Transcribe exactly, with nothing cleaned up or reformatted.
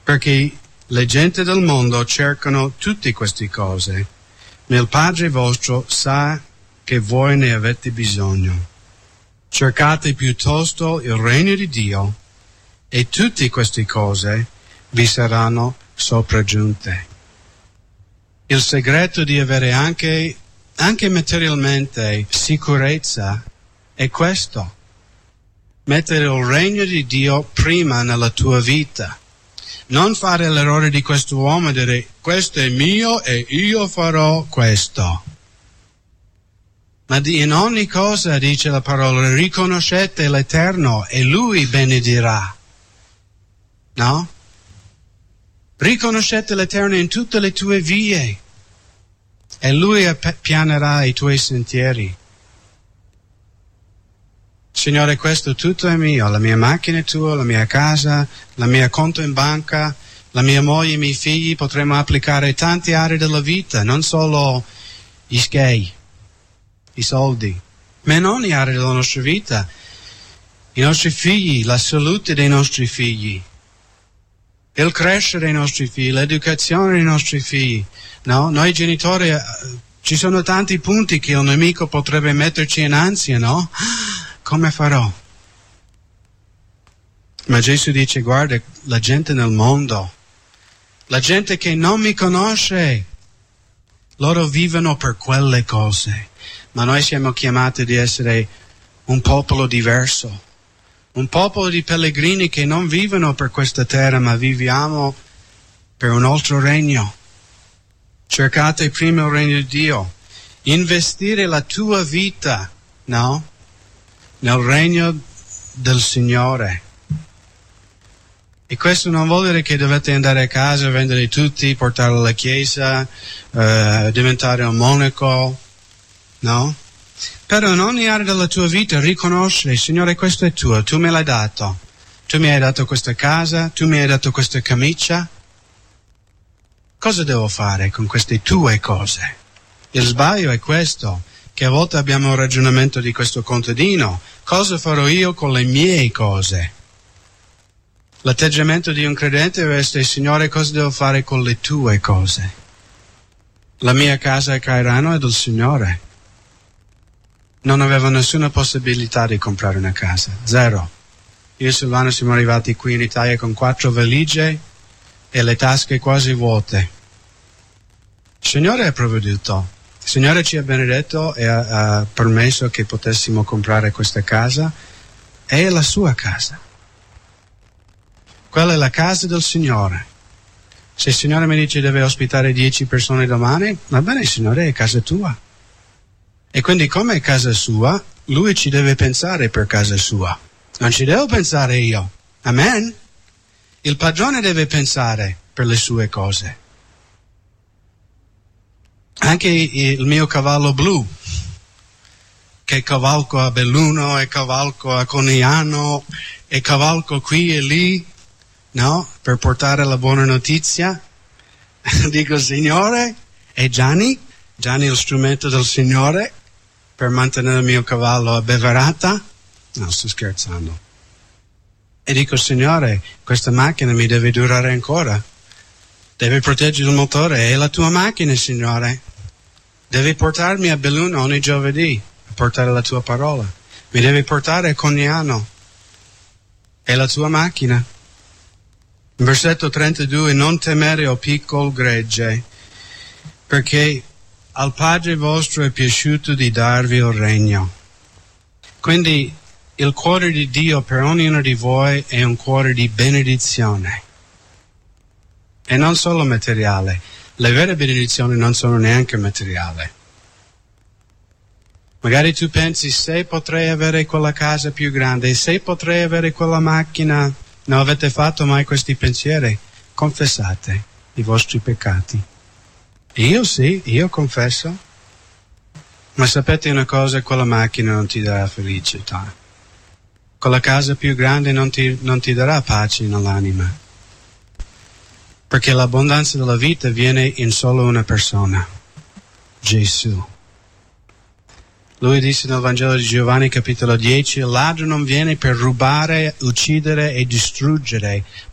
perché le gente del mondo cercano tutte queste cose, ma il Padre vostro sa che voi ne avete bisogno. Cercate piuttosto il regno di Dio e tutte queste cose vi saranno sopraggiunte. Il segreto di avere anche, anche materialmente sicurezza è questo: mettere il regno di Dio prima nella tua vita. Non fare l'errore di questo uomo e dire questo è mio e io farò questo. Ma di, in ogni cosa, dice la parola, riconoscete l'Eterno e Lui benedirà. No? Riconoscete l'Eterno in tutte le tue vie e Lui appianerà i tuoi sentieri. Signore, questo tutto è mio, la mia macchina è tua, la mia casa, la mia conto in banca, la mia moglie e i miei figli. Potremmo applicare tante aree della vita, non solo gli skei, i soldi, ma in ogni area della nostra vita, i nostri figli, la salute dei nostri figli, il crescere dei nostri figli, l'educazione dei nostri figli. No? Noi genitori, eh, ci sono tanti punti che il nemico potrebbe metterci in ansia, no? Come farò? Ma Gesù dice, guarda, la gente nel mondo, la gente che non mi conosce, loro vivono per quelle cose. Ma noi siamo chiamati di essere un popolo diverso, un popolo di pellegrini che non vivono per questa terra, ma viviamo per un altro regno. Cercate prima il regno di Dio, investire la tua vita, no? Nel regno del Signore. E questo non vuol dire che dovete andare a casa, vendere tutti, portarli alla chiesa, eh, diventare un monaco, no? Però in ogni area della tua vita riconoscere, Signore, questo è tuo, tu me l'hai dato. Tu mi hai dato questa casa, tu mi hai dato questa camicia. Cosa devo fare con queste tue cose? Il sbaglio è questo, che a volte abbiamo un ragionamento di questo contadino. Cosa farò io con le mie cose? L'atteggiamento di un credente deve essere, Signore, cosa devo fare con le tue cose? La mia casa a Cairano è del Signore. Non avevo nessuna possibilità di comprare una casa, zero. Io e Silvano siamo arrivati qui in Italia con quattro valigie e le tasche quasi vuote. Il Signore ha provveduto. Il Signore ci ha benedetto e ha, ha permesso che potessimo comprare questa casa. È la sua casa. Quella è la casa del Signore. Se il Signore mi dice deve ospitare dieci persone domani, va bene, Signore, è casa tua. E quindi come è casa sua, Lui ci deve pensare per casa sua. Non ci devo pensare io. Amen? Il padrone deve pensare per le sue cose. Anche il mio cavallo blu, che cavalco a Belluno e cavalco a Conigliano e cavalco qui e lì, no? Per portare la buona notizia. Dico, Signore, e Gianni? Gianni è lo strumento del Signore per mantenere il mio cavallo abbeverata? No, sto scherzando. E dico, Signore, questa macchina mi deve durare ancora. Devi proteggere il motore, è la tua macchina, Signore. Devi portarmi a Belluno ogni giovedì a portare la tua parola. Mi devi portare a Conigliano. È la tua macchina. Versetto trentadue, non temere, o piccolo gregge, perché al Padre vostro è piaciuto di darvi il regno. Quindi il cuore di Dio per ognuno di voi è un cuore di benedizione. E non solo materiale. Le vere benedizioni non sono neanche materiali. Magari tu pensi, se potrei avere quella casa più grande, se potrei avere quella macchina. Non avete fatto mai questi pensieri? Confessate i vostri peccati. Io sì, io confesso. Ma sapete una cosa? Quella macchina non ti darà felicità. Quella casa più grande non ti, non ti darà pace nell'anima. Perché l'abbondanza della vita viene in solo una persona, Gesù. Lui disse nel Vangelo di Giovanni capitolo dieci, il ladro non viene per rubare, uccidere e distruggere,